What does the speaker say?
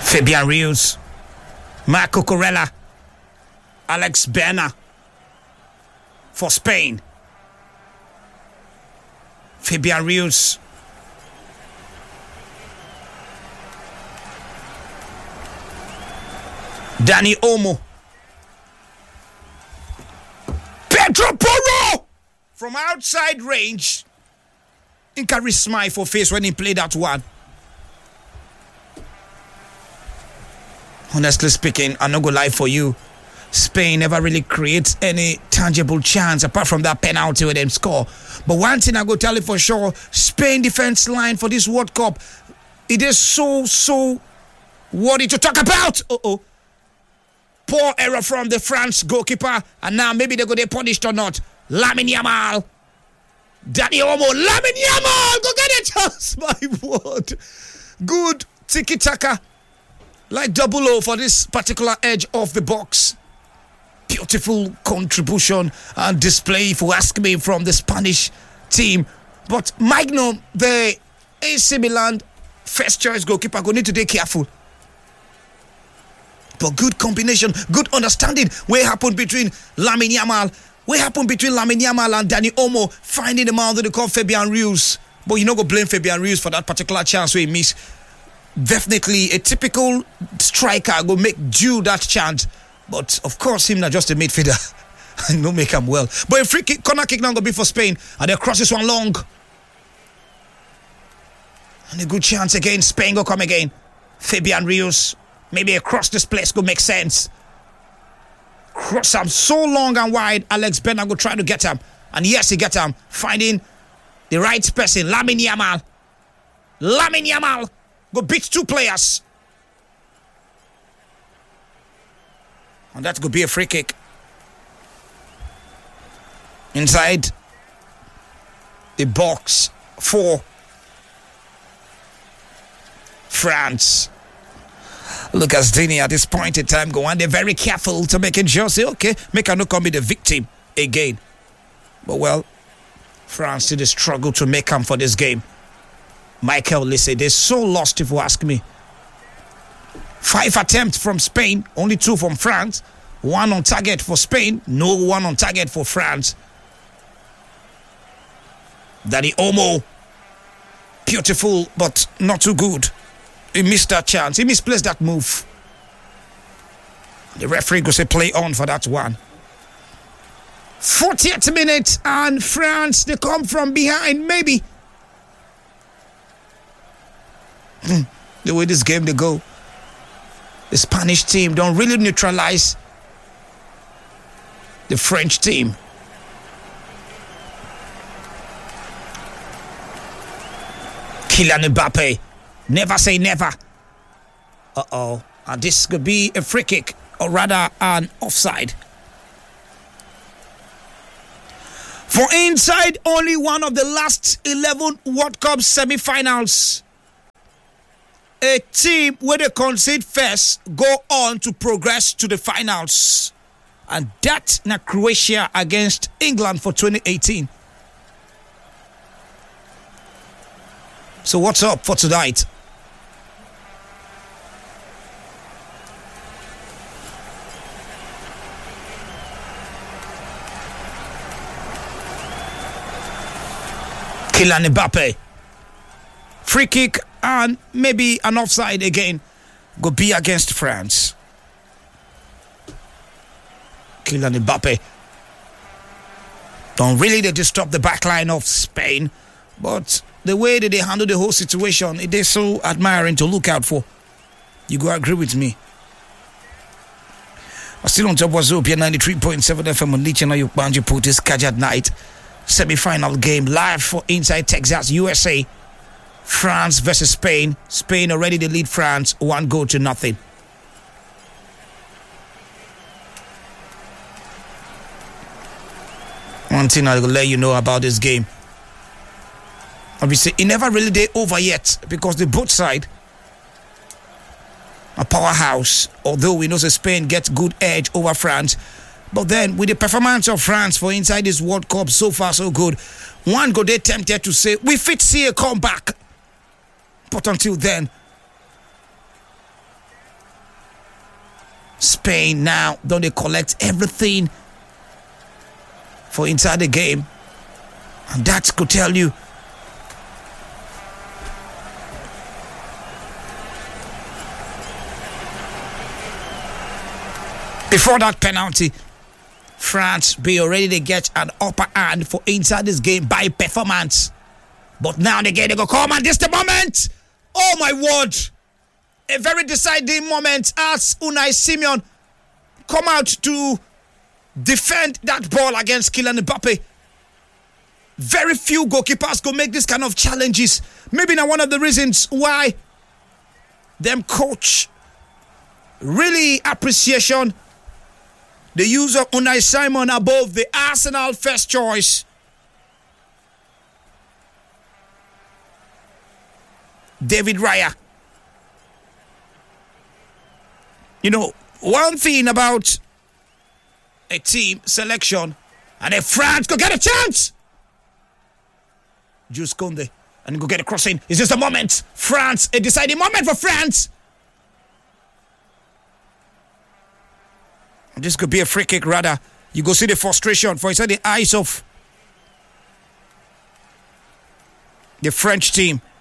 Fabian Rios, Marco Corella, Alex Berna for Spain. Fabian Rios, Dani Olmo, Pedro Porro from outside range. In carry smile for face when he played that one. Honestly speaking, I'm not gonna lie for you. Spain never really creates any tangible chance apart from that penalty with them score. But one thing I go tell you for sure, Spain defense line for this World Cup, it is so worthy to talk about. Poor error from the France goalkeeper, and now maybe they're going to get punished or not. Lamine Yamal, Dani Olmo, Lamine Yamal, go get it! My word, good tiki-taka, like double O for this particular edge of the box. Beautiful contribution and display, if you ask me, from the Spanish team. But Magnum, the AC Milan first choice goalkeeper, going to need to be careful. But good combination, good understanding. What happened between Lamine Yamal and Dani Olmo, finding the man that they call Fabian Rios. But you not go blame Fabian Rios for that particular chance where he missed. Definitely a typical striker go make due that chance. But of course, him not just a midfielder. And no make him well. But a free kick, corner kick now gonna be for Spain. And they cross this one long. And a good chance again. Spain go come again. Fabian Rios. Maybe across this place could make sense. Cross him so long and wide. Alex Berna go try to get him. And yes, he get him. Finding the right person. Lamine Yamal. Go beat two players. And that could be a free kick. Inside the box for France. Lucas Digne at this point in time go on. They're very careful to make sure say, okay, make her not come be the victim again. But well, France still struggle to make him for this game. Michael Olise, they're so lost if you ask me. 5 attempts from Spain, only 2 from France. 1 on target for Spain, no 1 on target for France. Dani Olmo, beautiful but not too good. He missed that chance. He misplaced that move. The referee goes to play on for that one. 40th minute and France, they come from behind maybe. The way this game they go, the Spanish team don't really neutralize the French team. Kylian Mbappe, never say never. And this could be a free kick, or rather an offside. For inside only one of the last 11 World Cup semi-finals, a team where they concede first go on to progress to the finals. And that's na Croatia against England for 2018. So what's up for tonight? Kylian Mbappe. Free kick and maybe an offside again. Go be against France. Kylian Mbappe. Don't really they disturb the back line of Spain, but the way that they handle the whole situation, it is so admiring to look out for. You go agree with me. I'm still on top of Zopia 93.7 FM on Nichana Yukbanji Putis Kajat Night. Semi-final game live for Inside Texas, USA. France versus Spain. Spain already the lead France 1-0. One thing I'll let you know about this game. Obviously, it never really did over yet because the both side a powerhouse. Although we know that Spain gets good edge over France. But then, with the performance of France for inside this World Cup, so far so good, one go they tempted to say, we fit see a comeback. But until then, Spain now don't they collect everything for inside the game, and that could tell you before that penalty, France be already they get an upper hand for inside this game by performance. But now they go come and this the moment. Oh my word. A very deciding moment as Unai Simon come out to defend that ball against Kylian Mbappe. Very few goalkeepers go make this kind of challenges. Maybe now one of the reasons why them coach really appreciation the use of Unai Simon above the Arsenal first choice. David Raya. You know, one thing about a team selection, and if France could get a chance, Jules Koundé, and go get a crossing. Is this the moment? France, a deciding moment for France. This could be a free kick, rather. You go see the frustration for inside the eyes of the French team.